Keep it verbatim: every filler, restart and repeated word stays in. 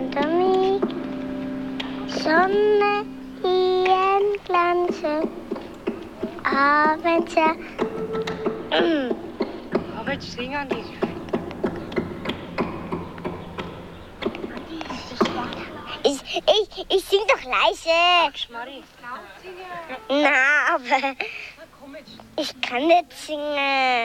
unter mich. Sonne, ihren Glanze, Abend, ja. Mm. Aber jetzt singen die. Ich, ich, ich sing doch leise. Schmarri. Na, aber ich kann nicht singen.